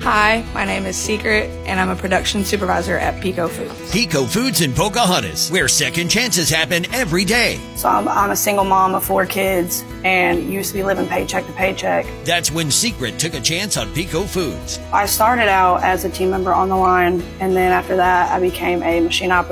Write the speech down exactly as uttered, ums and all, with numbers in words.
Hi, my name is Secret, and I'm a production supervisor at Pico Foods. Pico Foods in Pocahontas, where second chances happen every day. So I'm, I'm a single mom of four kids and used to be living paycheck to paycheck. That's when Secret took a chance on Pico Foods. I started out as a team member on the line, and then after that, I became a machine operator.